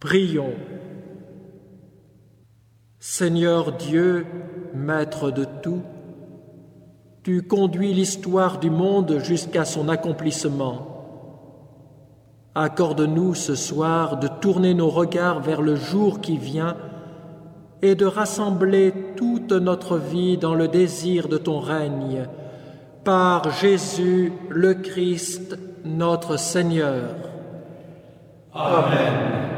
Prions. Seigneur Dieu, Maître de tout, tu conduis l'histoire du monde jusqu'à son accomplissement. Accorde-nous ce soir de tourner nos regards vers le jour qui vient et de rassembler toute notre vie dans le désir de ton règne, par Jésus le Christ, notre Seigneur. Amen.